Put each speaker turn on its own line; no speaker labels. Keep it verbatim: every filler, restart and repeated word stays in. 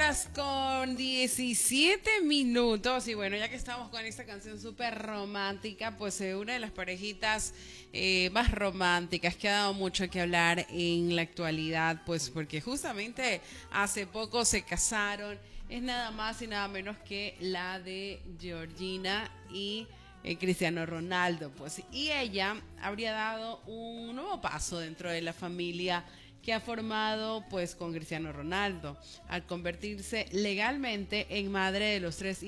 horas con diecisiete minutos y bueno, ya que estamos con esta canción súper romántica, pues eh, una de las parejitas eh, más románticas que ha dado mucho que hablar en la actualidad, pues porque justamente hace poco se casaron, es nada más y nada menos que la de Georgina y eh, Cristiano Ronaldo, pues y ella habría dado un nuevo paso dentro de la familia que ha formado pues con Cristiano Ronaldo al convertirse legalmente en madre de los tres